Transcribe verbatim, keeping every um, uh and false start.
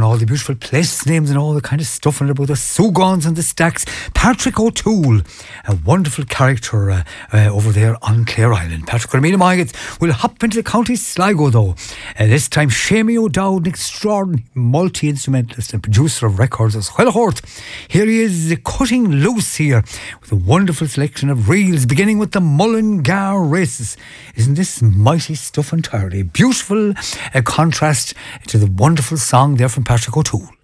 all the beautiful place names and all the kind of stuff and about the Sugons and the Stacks. Patrick O'Toole, a wonderful character uh, uh, over there on Clare Island. Patrick O'Toole Maggett will hop into the County Sligo though. Uh, this time Shamey O'Dowd, an extraordinary multi-instrumentalist and producer of records as well. Here he is, uh, cutting loose here with a wonderful selection of reels, beginning with the Mullingar Races. Isn't this mighty stuff entirely? Beautiful uh, contrast to the wonderful song there from Patrick O'Toole.